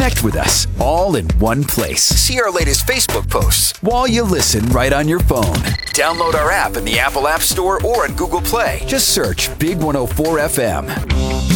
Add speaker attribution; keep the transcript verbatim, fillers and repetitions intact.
Speaker 1: Connect with us all in one place. See our latest Facebook posts while you listen right on your phone. Download our app in the Apple App Store or at Google Play. Just search Big one oh four F M.